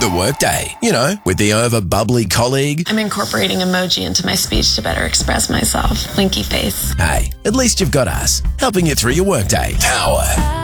the workday. You know, with the over-bubbly colleague. I'm incorporating emoji into my speech to better express myself. Winky face. Hey, at least you've got us, helping you through your workday. Power.